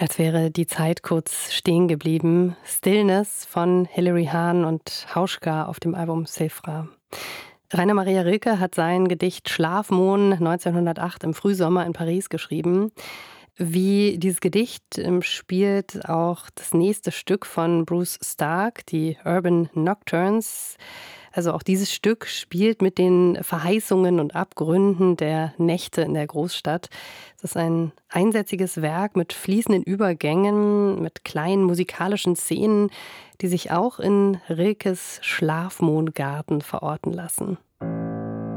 Als wäre die Zeit kurz stehen geblieben. Stillness von Hilary Hahn und Hauschka auf dem Album Sephra. Rainer Maria Rilke hat sein Gedicht Schlafmohn 1908 im Frühsommer in Paris geschrieben. Wie dieses Gedicht spielt auch das nächste Stück von Bruce Stark, die Urban Nocturnes. Also auch dieses Stück spielt mit den Verheißungen und Abgründen der Nächte in der Großstadt. Es ist ein einsätziges Werk mit fließenden Übergängen, mit kleinen musikalischen Szenen, die sich auch in Rilkes Schlafmohngarten verorten lassen.